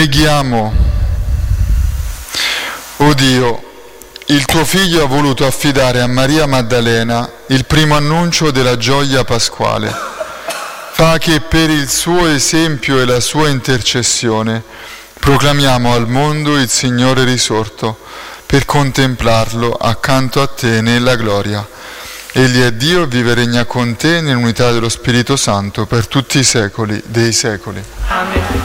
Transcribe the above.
Preghiamo. O Dio, il tuo Figlio ha voluto affidare a Maria Maddalena il primo annuncio della gioia pasquale. Fa che per il suo esempio e la sua intercessione proclamiamo al mondo il Signore risorto, per contemplarlo accanto a te nella gloria. Egli è Dio e vive e regna con te nell'unità dello Spirito Santo per tutti i secoli dei secoli. Amen.